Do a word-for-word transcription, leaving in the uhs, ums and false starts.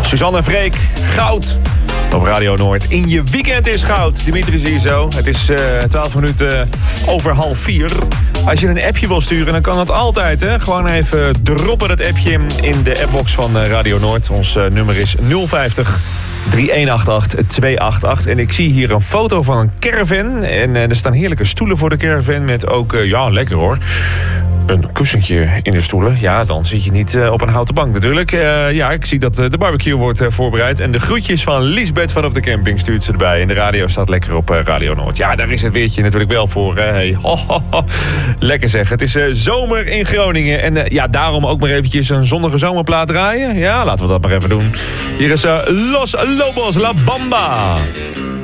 Suzanne en Freek, goud op Radio Noord. In je weekend is goud. Dimitri is hier zo. Het is uh, twaalf minuten over half vier. Als je een appje wil sturen, dan kan dat altijd. Hè? Gewoon even droppen dat appje in de appbox van Radio Noord. Ons uh, nummer is nul vijftig drie een acht acht twee acht acht. En ik zie hier een foto van een caravan. En uh, er staan heerlijke stoelen voor de caravan. Met ook, uh, ja, lekker hoor, een kussentje in de stoelen. Ja, dan zit je niet uh, op een houten bank natuurlijk. Uh, ja, ik zie dat uh, de barbecue wordt uh, voorbereid. En de groetjes van Liesbeth vanaf de camping stuurt ze erbij. En de radio staat lekker op uh, Radio Noord. Ja, daar is het weertje natuurlijk wel voor. Uh, hey. ho, ho, ho. Lekker zeg. Het is uh, zomer in Groningen. En uh, ja, daarom ook maar eventjes een zonnige zomerplaat draaien. Ja, laten we dat maar even doen. Hier is uh, Los Lobos La Bamba.